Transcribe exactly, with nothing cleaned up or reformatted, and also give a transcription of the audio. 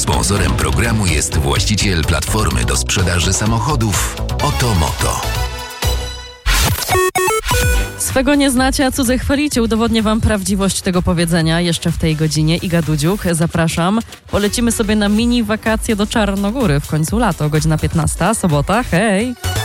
Sponsorem programu jest właściciel platformy do sprzedaży samochodów Otomoto. Swego nie znacie, a cudze chwalicie. Udowodnię wam prawdziwość tego powiedzenia jeszcze w tej godzinie. Iga Dudziuk, zapraszam. Polecimy sobie na mini wakacje do Czarnogóry. W końcu lato, godzina piętnasta, sobota. Hej!